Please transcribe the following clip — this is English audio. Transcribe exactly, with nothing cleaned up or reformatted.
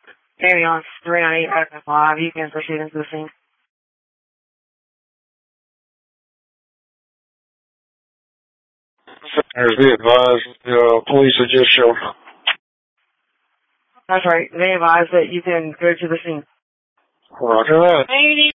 Ambulance three ninety-eight Active five, you can proceed into the scene. Centers, be advised, uh, police are just showed. That's right, they advise that you can go to the scene. Roger that.